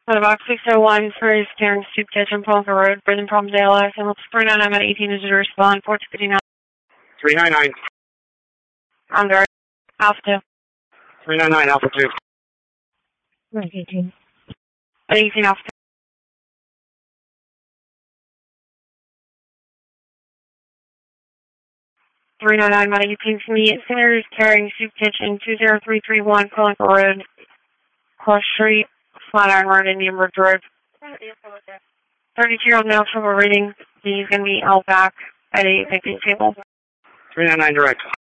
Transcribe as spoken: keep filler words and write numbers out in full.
Out of box six oh one for Karen Soup Kitchen, Palmer Road, Brisbane, Problems, A L S, and let's three nine nine at eighteen is to respond, four two fifty-nine. three nine nine. On guard. Alpha two. three nine nine, Alpha two. Right, eighteen. At eighteen, Alpha two. three nine nine at eighteen to me. Senators carrying Soup Kitchen, two zero three three one, Palmer Road, Cross Street, Flatiron Road, Indian Bridge Road. thirty-two-year-old male triple reading. He's going to be held back at a victim table. three nine nine direct.